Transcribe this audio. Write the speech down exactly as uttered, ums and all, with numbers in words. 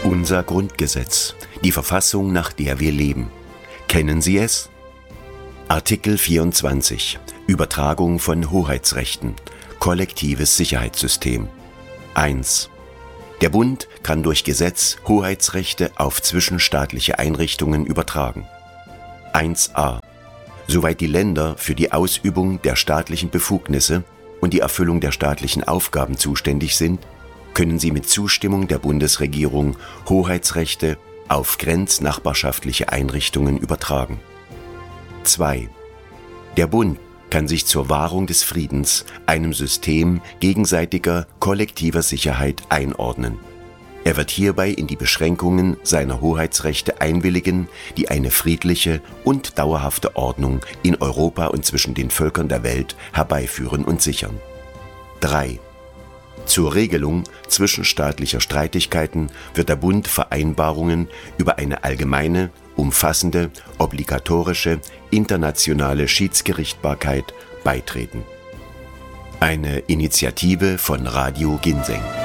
Unser Grundgesetz, die Verfassung, nach der wir leben. Kennen Sie es? Artikel vierundzwanzig. Übertragung von Hoheitsrechten. Kollektives Sicherheitssystem. eins. Der Bund kann durch Gesetz Hoheitsrechte auf zwischenstaatliche Einrichtungen übertragen. eins a. Soweit die Länder für die Ausübung der staatlichen Befugnisse und die Erfüllung der staatlichen Aufgaben zuständig sind, können sie mit Zustimmung der Bundesregierung Hoheitsrechte auf grenznachbarschaftliche Einrichtungen übertragen. zwei. Der Bund kann sich zur Wahrung des Friedens einem System gegenseitiger kollektiver Sicherheit einordnen. Er wird hierbei in die Beschränkungen seiner Hoheitsrechte einwilligen, die eine friedliche und dauerhafte Ordnung in Europa und zwischen den Völkern der Welt herbeiführen und sichern. drei. Zur Regelung zwischenstaatlicher Streitigkeiten wird der Bund Vereinbarungen über eine allgemeine, umfassende, obligatorische, internationale Schiedsgerichtbarkeit beitreten. Eine Initiative von Radio Ginseng.